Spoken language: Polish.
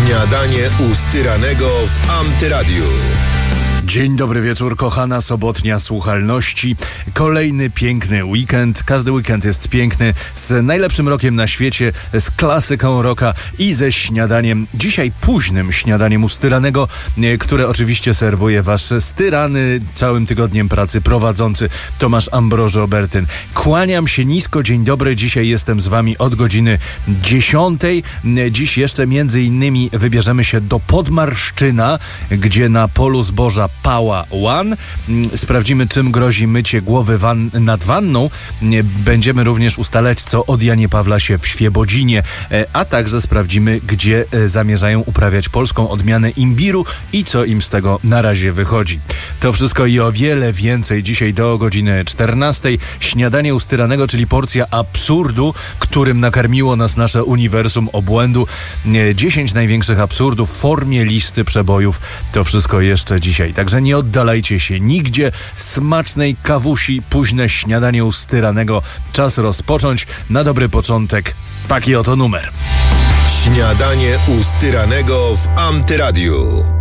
Śniadanie u Styranego w Antyradiu. Dzień dobry wieczór, kochana sobotnia słuchalności. Kolejny piękny weekend. Każdy weekend jest piękny, z najlepszym rokiem na świecie, z klasyką rocka i ze śniadaniem. Dzisiaj późnym śniadaniem u Styranego, które oczywiście serwuje wasz styrany całym tygodniem pracy prowadzący Tomasz Ambroży Obertyn. Kłaniam się nisko, dzień dobry. Dzisiaj jestem z wami od godziny 10. Dziś jeszcze między innymi wybierzemy się do Podmarszczyna, gdzie na polu zboża Pała One sprawdzimy, czym grozi mycie głowy nad wanną. Będziemy również ustalać, co od Janie Pawla się w Świebodzinie, a także sprawdzimy, gdzie zamierzają uprawiać polską odmianę imbiru i co im z tego na razie wychodzi. To wszystko i o wiele więcej dzisiaj do godziny 14. Śniadanie u Styranego, czyli porcja absurdu, którym nakarmiło nas nasze uniwersum obłędu. 10 największych absurdów w formie listy przebojów. To wszystko jeszcze dzisiaj. Także nie oddalajcie się nigdzie. Smacznej kawusi, późne śniadanie u Styranego. Czas rozpocząć. Na dobry początek taki oto numer. Śniadanie u Styranego w Antyradiu.